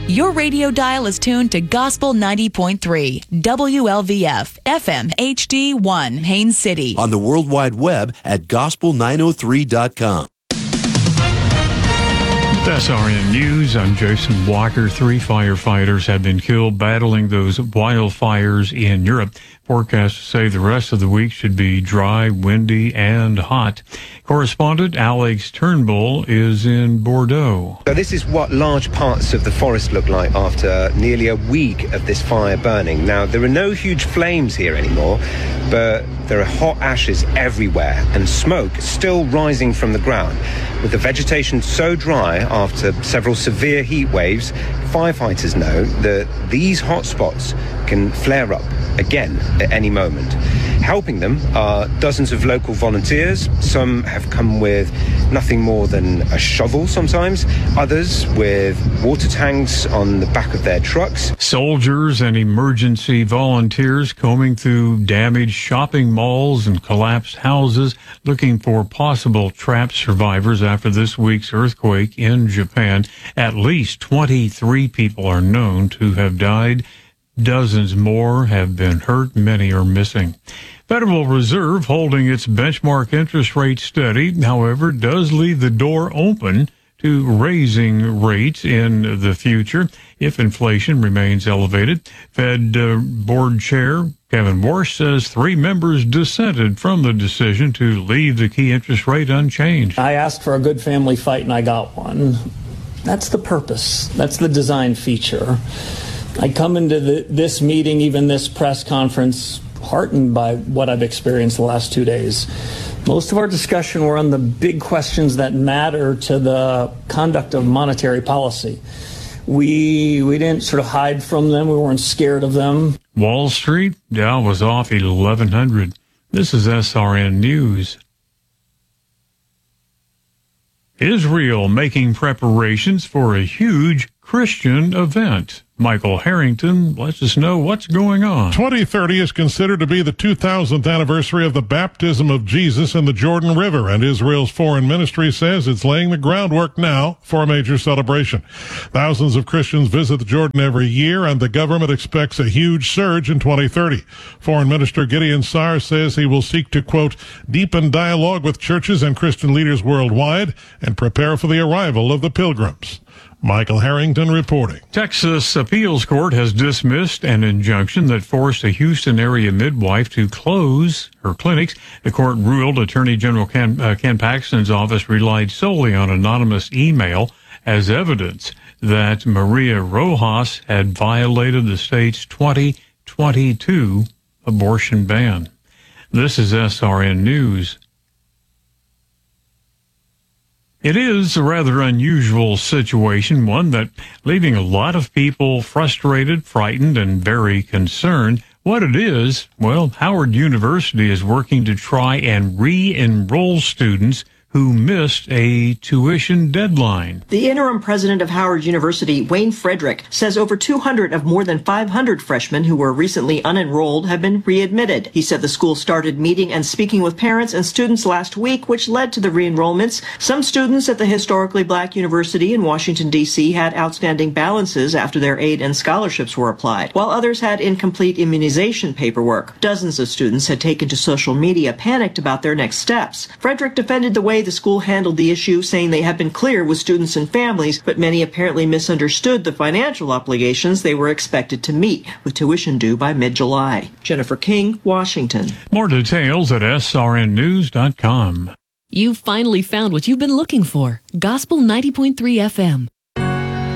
Your radio dial is tuned to Gospel 90.3, WLVF, FM HD1, Haines City. On the World Wide Web at gospel903.com. SRN News, I'm Jason Walker. 3 firefighters have been killed battling those wildfires in Europe. Forecasts say the rest of the week should be dry, windy, and hot. Correspondent Alex Turnbull is in Bordeaux. So this is what large parts of the forest look like after nearly a week of this fire burning. Now, there are no huge flames here anymore, but there are hot ashes everywhere and smoke still rising from the ground. With the vegetation so dry after several severe heat waves, firefighters know that these hotspots can flare up again at any moment. Helping them are dozens of local volunteers. Some have come with nothing more than a shovel sometimes, others with water tanks on the back of their trucks. Soldiers and emergency volunteers combing through damaged shopping malls and collapsed houses looking for possible trapped survivors after this week's earthquake in Japan. At least 23 people are known to have died. Dozens more have been hurt. Many are missing. Federal Reserve holding its benchmark interest rate steady, however, does leave the door open to raising rates in the future if inflation remains elevated. Fed Board Chair Kevin Warsh says 3 members dissented from the decision to leave the key interest rate unchanged. I asked for a good family fight and I got one. That's the purpose. That's the design feature. I come into this meeting, even this press conference, heartened by what I've experienced the last 2 days. Most of our discussion were on the big questions that matter to the conduct of monetary policy. We didn't sort of hide from them. We weren't scared of them. Wall Street, Dow was off 1,100. This is SRN News. Israel making preparations for a huge Christian event. Michael Harrington lets us know what's going on. 2030 is considered to be the 2000th anniversary of the baptism of Jesus in the Jordan River, and Israel's foreign ministry says it's laying the groundwork now for a major celebration. Thousands of Christians visit the Jordan every year, and the government expects a huge surge in 2030. Foreign Minister Gideon Sa'ar says he will seek to, quote, deepen dialogue with churches and Christian leaders worldwide and prepare for the arrival of the pilgrims. Michael Harrington reporting. Texas Appeals Court has dismissed an injunction that forced a Houston area midwife to close her clinics. The court ruled Attorney General Ken Paxton's office relied solely on anonymous email as evidence that Maria Rojas had violated the state's 2022 abortion ban. This is SRN News. It is a rather unusual situation, one that leaving a lot of people frustrated, frightened, and very concerned. What it is, well, Howard University is working to try and re-enroll students who missed a tuition deadline. The interim president of Howard University, Wayne Frederick, says over 200 of more than 500 freshmen who were recently unenrolled have been readmitted. He said the school started meeting and speaking with parents and students last week, which led to the re-enrollments. Some students at the historically black university in Washington, D.C. had outstanding balances after their aid and scholarships were applied, while others had incomplete immunization paperwork. Dozens of students had taken to social media, panicked about their next steps. Frederick defended the way the school handled the issue, saying they have been clear with students and families, but many apparently misunderstood the financial obligations they were expected to meet, with tuition due by mid-July. Jennifer King, Washington. More details at srnnews.com. You've finally found what you've been looking for. Gospel 90.3 FM.